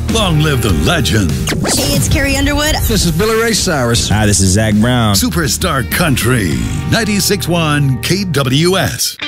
Long live the legend. Hey, it's Carrie Underwood. This is Billy Ray Cyrus. Hi, this is Zach Brown. Superstar Country, 96.1 KWS.